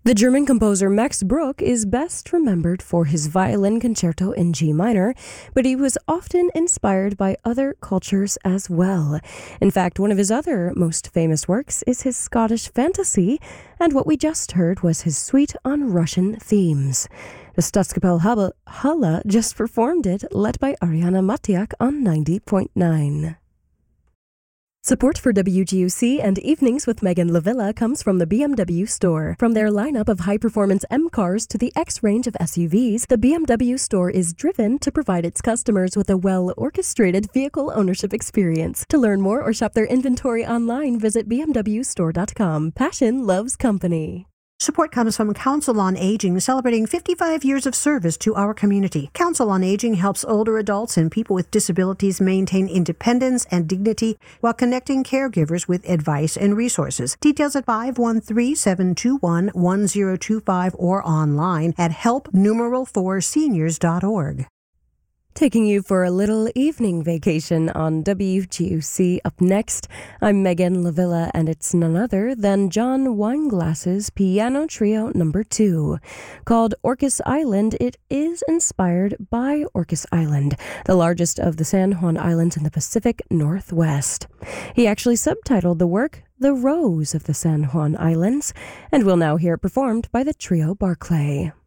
The German composer Max Bruch is best remembered for his violin concerto in G minor, but he was often inspired by other cultures as well. In fact, one of his other most famous works is his Scottish Fantasy, and what we just heard was his suite on Russian themes. The Staatskapelle Halle just performed it, led by Ariana Matiak on 90.9. Support for WGUC and Evenings with Megan Lavilla comes from the BMW store. From their lineup of high-performance M cars to the X range of SUVs, the BMW store is driven to provide its customers with a well-orchestrated vehicle ownership experience. To learn more or shop their inventory online, visit bmwstore.com. Passion loves company. Support comes from Council on Aging, celebrating 55 years of service to our community. Council on Aging helps older adults and people with disabilities maintain independence and dignity while connecting caregivers with advice and resources. Details at 513-721-1025 or online at help4seniors.org. Taking you for a little evening vacation on WGUC. Up next, I'm Megan Lavilla, and it's none other than John Wineglass's Piano Trio No. 2. Called Orcas Island, it is inspired by Orcas Island, the largest of the San Juan Islands in the Pacific Northwest. He actually subtitled the work The Rose of the San Juan Islands, and we'll now hear it performed by the Trio Barclay.